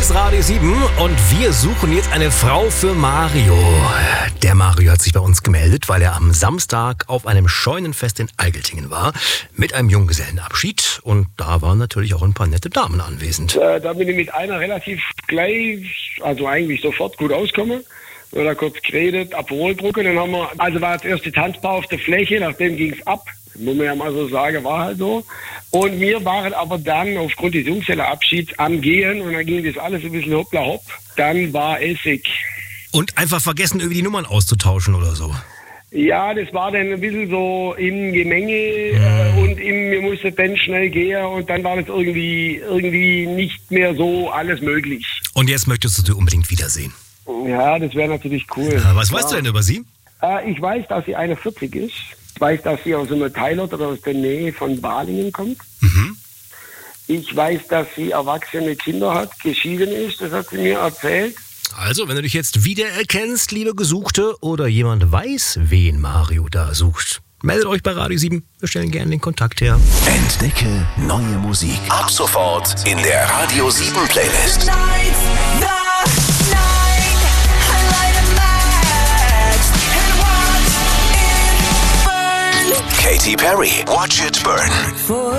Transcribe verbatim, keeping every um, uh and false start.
ist Radio sieben und wir suchen jetzt eine Frau für Mario. Der Mario hat sich bei uns gemeldet, weil er am Samstag auf einem Scheunenfest in Eigeltingen war mit einem Junggesellenabschied und da waren natürlich auch ein paar nette Damen anwesend. Äh, da bin ich mit einer relativ gleich, also eigentlich sofort gut ausgekommen. Wir haben da kurz geredet, Aperolbrücke, dann haben wir, also war das erste Tanzpaar auf der Fläche, nachdem ging es ab. Muss man ja mal so sagen, war halt so. Und wir waren aber dann aufgrund des Junggesellenabschieds am Gehen und dann ging das alles ein bisschen hoppla hopp. Dann war Essig. Und einfach vergessen, irgendwie die Nummern auszutauschen oder so. Ja, das war dann ein bisschen so im Gemenge mhm. äh, und im, wir mussten dann schnell gehen und dann war das irgendwie, irgendwie nicht mehr so alles möglich. Und jetzt möchtest du sie unbedingt wiedersehen? Ja, das wäre natürlich cool. Ja, was ja. weißt du denn über sie? Äh, ich weiß, dass sie einundvierzig ist. Ich weiß, dass sie aus einem Teilort oder aus der Nähe von Balingen kommt. Mhm. Ich weiß, dass sie erwachsene Kinder hat, geschieden ist, das hat sie mir erzählt. Also, wenn du dich jetzt wiedererkennst, liebe Gesuchte, oder jemand weiß, wen Mario da sucht, meldet euch bei Radio sieben. Wir stellen gerne den Kontakt her. Entdecke neue Musik. Ab sofort in der Radio sieben Playlist. Katy Perry, Watch It Burn.